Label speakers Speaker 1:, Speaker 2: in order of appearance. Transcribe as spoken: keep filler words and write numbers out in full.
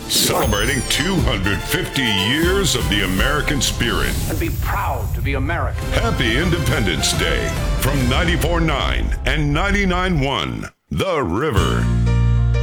Speaker 1: Celebrating two hundred fifty years of the American spirit.
Speaker 2: And be proud to be American.
Speaker 1: Happy Independence Day from ninety-four point nine and ninety-nine point one The River.